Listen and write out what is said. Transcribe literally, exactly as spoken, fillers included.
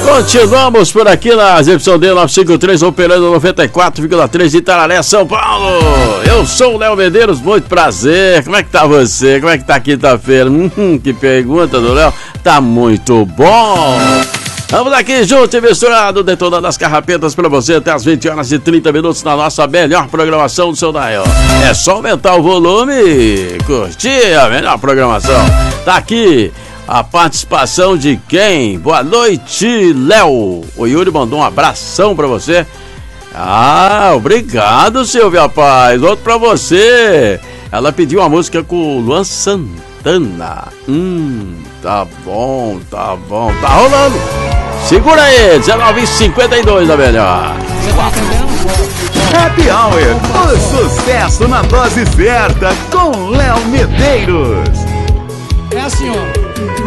Continuamos por aqui na Y D nove cinco três, operando noventa e quatro vírgula três de Itararé, São Paulo. Eu sou o Léo Medeiros, muito prazer. Como é que tá você? Como é que tá quinta-feira? Hum, que pergunta do Léo. Tá muito bom. Vamos aqui junto e misturado, detonando as carrapetas pra você até as vinte horas e trinta minutos na nossa melhor programação do seu Dial. É só aumentar o volume e curtir a melhor programação. Tá aqui a participação de quem? Boa noite, Léo. O Yuri mandou um abração pra você. Ah, obrigado, Silvia Paz. Outro pra você. Ela pediu uma música com o Luan Santana. Hum, tá bom, tá bom. Tá rolando. Segura aí, dezenove e cinquenta e dois da melhor. Happy Hour, o sucesso na dose certa com Léo Medeiros. É assim, ó.